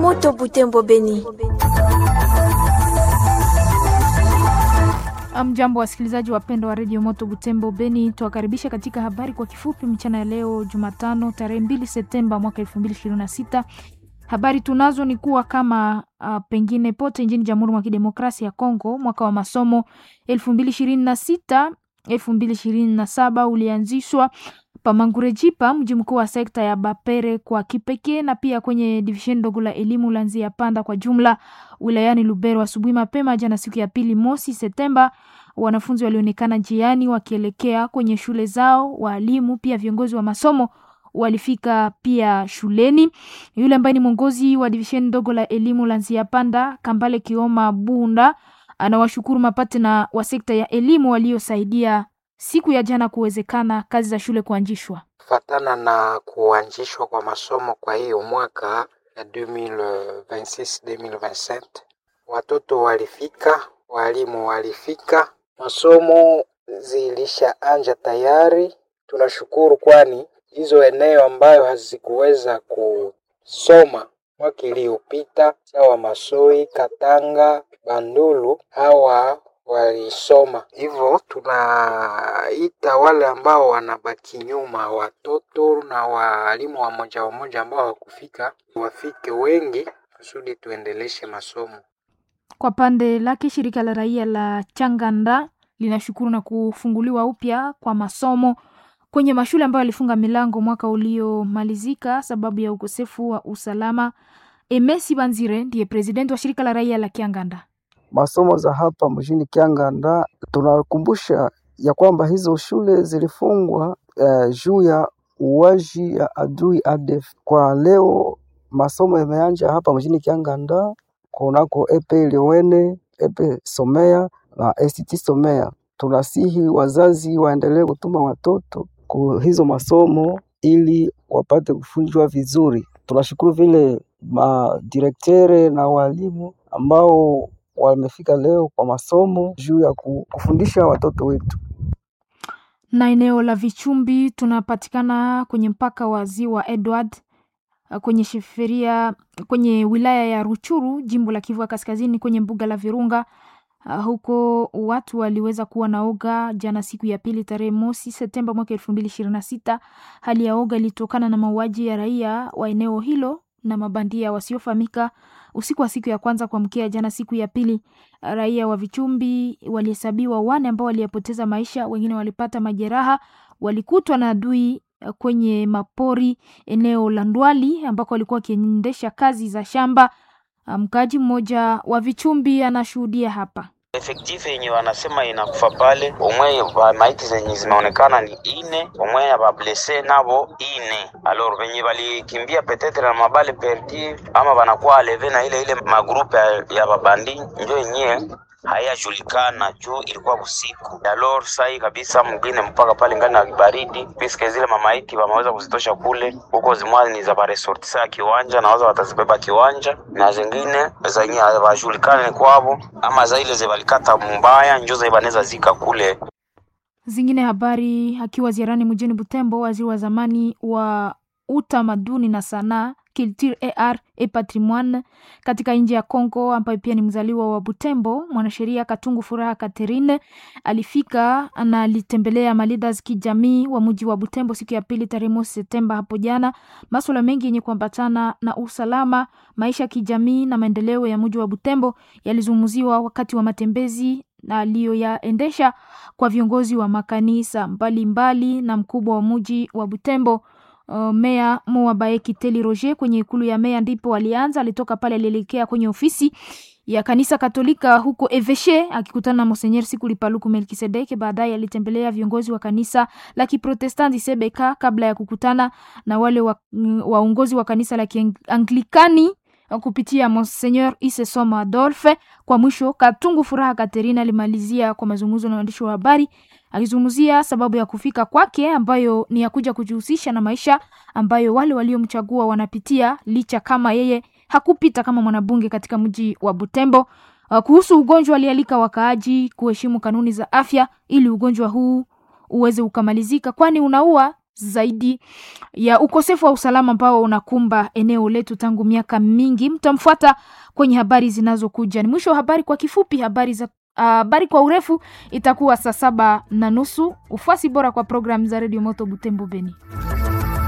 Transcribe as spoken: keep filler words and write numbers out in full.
Moto Butembo Beni. Amjambo wasikilizaji wapendwa wa Radio Moto Butembo Beni, tuwakaribisha katika habari kwa kifupi mchana ya leo Jumatano tarehe mbili Septemba mwaka elfu mbili ishirini na sita. Habari tunazo ni kuwa kama uh, pengine pote nchini Jamhuri ya Kidemokrasia ya Kongo mwaka wa masomo elfu mbili ishirini na sita elfu mbili ishirini na saba ulianzishwa pa Mangurejipa, mji mkuu wa sekta ya Bapere kwa kipekee, na pia kwenye division ndogo la elimu Lanzia Panda kwa jumla wilayani Lubero. Asubuhi mapema jana siku ya pili mosi Septemba, wanafunzi walionekana njiani wakielekea kwenye shule zao, walimu pia viongozi wa masomo walifika pia shuleni. Yule ambaye ni mwongozi wa division ndogo la elimu Lanzia Panda, Kambale Kioma Bunda, anawashukuru mapate na wa sekta ya elimu waliosaidia siku ya jana kuwezekana kazi za shule kuanzishwa. Fatana na kuanzishwa kwa masomo kwa hiyo mwaka ya elfu mbili ishirini na sita elfu mbili ishirini na saba, watoto walifika, walimu walifika, masomo zilishaanza tayari. Tunashukuru kwani hizo eneo ambayo hazikuweza kusoma mwaka iliyopita sawa Masoi, Katanga, Bandulu hawa walisoma. Hivyo tunaita wale ambao wanabaki nyuma, watoto na walimu wa moja wa moja ambao hawakufika wafike wengi kusudi tuendeleshe masomo. Kwa pande lake shirika la raia la Changanda linashukuru na kufunguliwa upya kwa masomo kwenye mashule ambayo yalifunga milango mwaka uliomalizika sababu ya ukosefu wa usalama. Emesi Banzire ndiye president wa shirika la raia la Kianganda. Masomo za hapa mjini Kianganda, tunakumbusha ya kwamba hizo shule zilifungwa uh, juu ya uwaji ya adui A D F. Kwa leo masomo yameanza hapa mjini Kianganda kunako Epe Liwene, Epe Somea na S T T Somea. Tunasihi wazazi waendelee kutuma watoto kwa hizo masomo ili wapate kufunzwa vizuri. Tunashukuru vile madirektere na walimu ambao wamefika leo kwa masomo juu ya kufundisha watoto wetu. Na eneo la Vichumbi tunapatikana kwenye mpaka wa Ziwa Edward kwenye sheferia kwenye wilaya ya Ruchuru, jimbo la Kivu Kaskazini, kwenye mbuga la Virunga. Uh, huko watu waliweza kuwa na oga jana siku ya pili tarehe mosi Septemba mwaka elfu mbili ishirini na sita. Hali ya oga ilitokana na mauaji ya raia wa eneo hilo na mabandia wasiofahamika usiku wa siku ya kwanza kuamkia jana siku ya pili. Raia wa Vichumbi walihesabiwa wane ambao walipoteza maisha, wengine walipata majeraha. Walikutwa na adui kwenye mapori eneo la Ndwali ambako walikuwa wakiendesha kazi za shamba. Mkaji mmoja wa Vichumbi anashuhudia hapa. Effective yenye wanasema inakufa pale, umwe wa maiti zenye zimeonekana ni ine, umwe ya bablese nabo ine. Alors venye walikimbia petetre na mabale perdi ama wanakuwa aleve na ile ile magrupe ya babandi ndio yenyewe hayajulikana juu ilikuwa usiku. Alors sai kabisa mwingine mpaka pale ngani na baridi, piske zile mamaiti wameweza kuzitosha kule. Huko zimwani ni za baresortisa ya kiwanja na waza watazibeba kiwanja, na zingine zenye hawajulikana ni kwao ama za ile zebalikata mbaya ndio zebaneza zika kule. Zingine habari, akiwa ziarani mjini Butembo, waziri wa zamani wa utamaduni na sanaa Culture et Art et Patrimoine katika nchi ya Kongo, ambaye pia ni mzaliwa wa Butembo, mwanasheria Katungu Furaha Catherine alifika na alitembelea malidas kijamii wa mji wa Butembo siku ya pili tarehe mosi Septemba hapo jana. Masuala mengi yenye kuambatana na usalama, maisha kijamii na maendeleo ya mji wa Butembo yalizungumziwa wakati wa matembezi na aliyoyaendesha kwa viongozi wa makanisa mbalimbali mbali na mkubwa wa mji wa Butembo. Uh, Mea Moabaeki Teli Roger kwenye ikulu ya Mea ndipo walianza. Alitoka pale alielekea kwenye ofisi ya kanisa Katolika huko Eveshe akikutana na Monseigneur Sikuli Paluku Melkisedeke. Baadaye alitembelea viongozi wa kanisa la Kiprotestanti Sebeka kabla ya kukutana na wale wa, waongozi wa kanisa la Kianglikani kupitia Monseigneur Ise Soma Adolphe. Kwa mwisho Katungu Furaha Katerina alimalizia kwa mazungumzo na waandishi wa habari akizungumzia sababu ya kufika kwake ambayo ni ya kuja kujihusisha na maisha ambayo wale waliomchagua wanapitia, licha kama yeye hakupita kama mwanabunge katika mji wa Butembo. Uh, kuhusu ugonjwa alialika wakaaji kuheshimu kanuni za afya ili ugonjwa huu uweze ukamalizika, kwani unaua zaidi ya ukosefu wa usalama ambao unakumba eneo letu tangu miaka mingi. Mtamfuata kwenye habari zinazokuja. Ni mwisho wa habari kwa kifupi. Habari za habari uh, kwa urefu itakuwa saa saba na nusu. Ufuasi bora kwa program za Radio Moto Butembo Beni.